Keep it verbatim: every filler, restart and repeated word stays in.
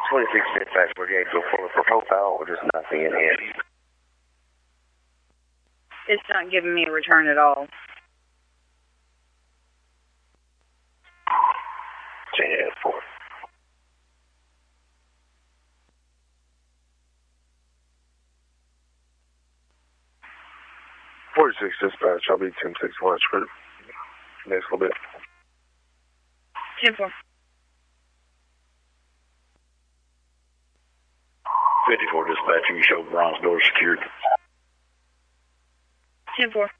twenty-six dispatch brigade go forward for profile or just nothing in here. It's not giving me a return at all. ten four. forty-six dispatch, I'll be ten six watch for the next little bit. ten four. fifty-four dispatch, you show bronze door secured. ten four.